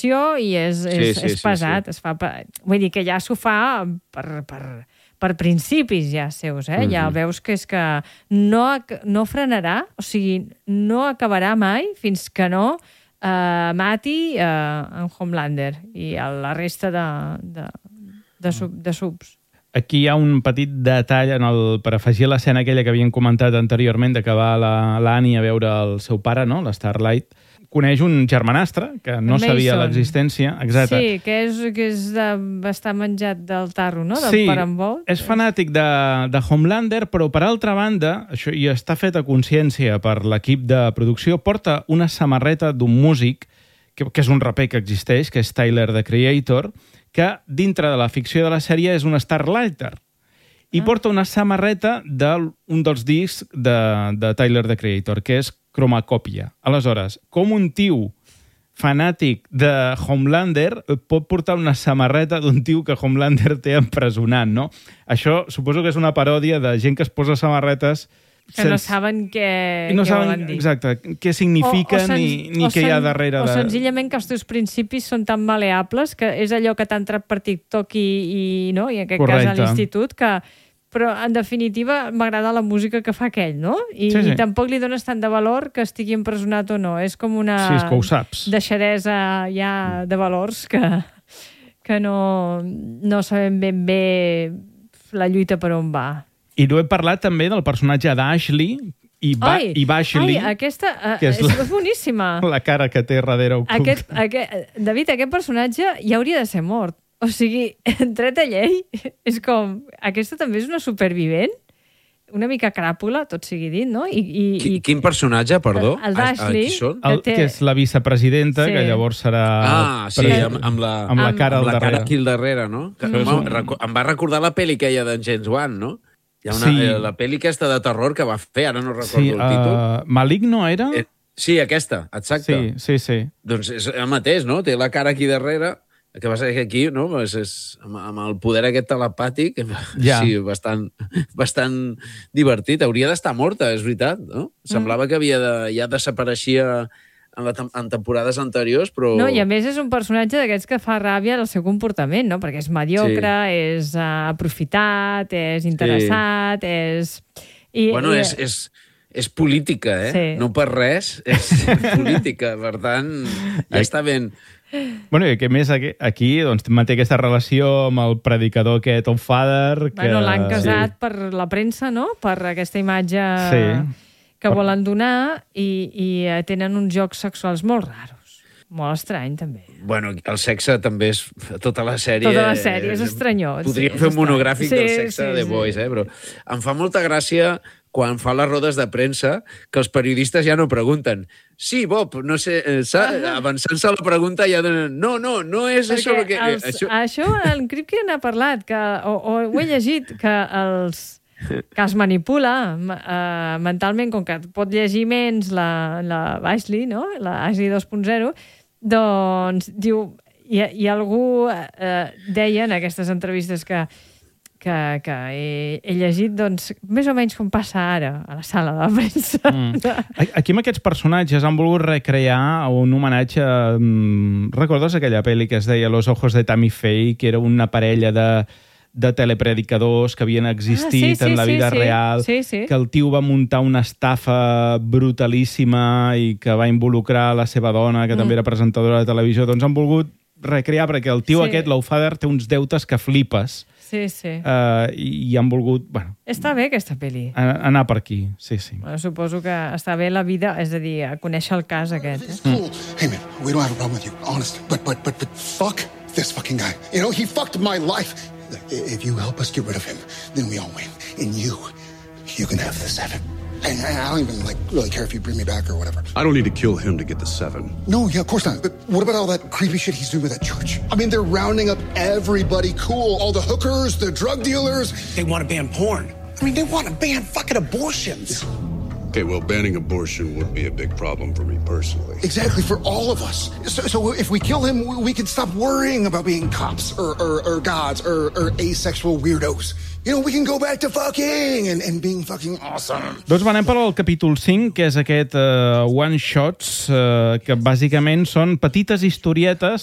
producció i és pesat. Es fa, vull dir que ja s'ho fa per principis ja seus, Ja veus que és que no frenarà, o sigui, no acabarà mai fins que no mati en Homelander i la resta de subs. Aquí hi ha un petit detall per afegir l'escena aquella que havíem comentat anteriorment de que va l'Annie a veure el seu pare, no? l'Starlight. Coneix un germanastre que no sabia l'existència. Exacte. Sí, que és bastant menjat del tarro, no? Del sí, parambol. És fanàtic de Homelander, però per altra banda, això i està fet a consciència per l'equip de producció, porta una samarreta d'un músic, que és un raper que existeix, que és Tyler, the Creator, que dintre de la ficció de la sèrie és un Starlighter. I porta una samarreta d'un dels discs de Tyler, the Creator, que és Cromacòpia. Aleshores, com un tio fanàtic de Homelander pot portar una samarreta d'un tio que Homelander té empresonant, no? Això suposo que és una paròdia de gent que es posa samarretes que no saben què volen dir. Exacte, què signifiquen ni què hi ha darrere. O senzillament que els teus principis són tan maleables que és allò que t'ha entrat per TikTok i en aquest cas a l'institut, però en definitiva m'agrada la música que fa aquell, no? I tampoc li dones tant de valor que estigui empresonat o no. És com una deixadesa ja de valors que no sabem ben bé la lluita per on va. I no he parlat també del personatge d'Ashley i Bashley. Aquesta és boníssima. La cara que té darrere oculta. David, aquest personatge ja hauria de ser mort. O sigui, tret a llei, és com... Aquesta també és una supervivent, una mica cràpula, tot sigui dit, no? Quin personatge, perdó? El d'Ashley. Que és la vicepresidenta, que llavors serà... amb la cara aquí al darrere, no? Em va recordar la pel·li que hi ha d'en James Wan, no? Hi ha la pel·li aquesta de terror que va fer, ara no recordo el títol. Maligno era? Sí, aquesta, exacte. Sí. Doncs és el mateix, no? Té la cara aquí darrere, el que passa que aquí, no? Amb el poder aquest telepàtic, sí, bastant divertit. Hauria d'estar morta, és veritat, no? Semblava que ja desapareixia en temporades anteriors, però... No, i a més és un personatge d'aquests que fa ràbia el seu comportament, no? Perquè és mediocre, és aprofitat, és interessat, és... Bueno, és política, No per res, és política. Per tant, ja està ben... Bueno, i que més aquí manté aquesta relació amb el predicador aquest, Tom Father... Bueno, l'han casat per la premsa, no? Per aquesta imatge... que volen donar i tenen uns jocs sexuals molt raros. Molt estrany, també. Bueno, el sexe també és... Tota la sèrie és estranyós. Podríem fer un monogràfic del sexe de Boys, però em fa molta gràcia quan fa les rodes de premsa que els periodistes ja no pregunten. Sí, Bob, no sé, avançant-se a la pregunta ja donen... No és això... Això en Kripke n'ha parlat, o ho he llegit, que es manipula mentalment, com que pot llegir menys la Ashley, no? La Ashley 2.0, doncs diu... I algú deia en aquestes entrevistes que he llegit, doncs, més o menys com passa ara a la sala de premsa. Aquí amb aquests personatges han volgut recrear un homenatge... Recordes aquella pel·li que es deia Los ojos de Tammy Faye, que era una parella de telepredicadors que havien existit en la vida real, que el tio va muntar una estafa brutalíssima i que va involucrar la seva dona, que també era presentadora de televisió. Doncs han volgut recrear, perquè el tio aquest, l'Outfather, té uns deutes que flipes. Sí. I han volgut... Bueno, està bé aquesta pel·li. Anar per aquí, sí. Bueno, suposo que està bé la vida, és a dir, a conèixer el cas aquest. Hey man, we don't have a problem with you, honest. But fuck this fucking guy. You know, he fucked my life. If you help us get rid of him, then we all win. And you can have the 7. And I don't even really care if you bring me back or whatever. I don't need to kill him to get the 7. No, yeah, of course not. But what about all that creepy shit he's doing with that church? I mean, they're rounding up everybody cool. All the hookers, the drug dealers. They want to ban porn. I mean, they want to ban fucking abortions. Okay, well, banning abortion would be a big problem for me personally. Exactly, for all of us. So if we kill him, we can stop worrying about being cops or gods or asexual weirdos. You know, we can go back to fucking and being fucking awesome. Doncs anem per al capítol 5, que és aquest one-shots, que bàsicament són petites historietes